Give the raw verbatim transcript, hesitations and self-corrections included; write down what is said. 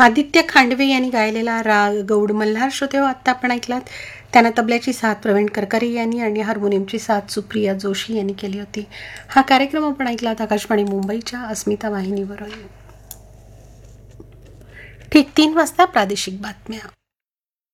आदित्य खांडवे यांनी गायलेला राग गौड मल्हार श्रोते हो आत्ता आपण ऐकलात. त्यांना तबल्याची साथ प्रवीण करकरे यांनी आणि हार्मोनियमची साथ सुप्रिया जोशी यांनी केली होती. हा कार्यक्रम आपण ऐकलात आकाशवाणी मुंबईच्या अस्मिता वाहिनीवरून. ठीक तीन वाजता प्रादेशिक बातम्या.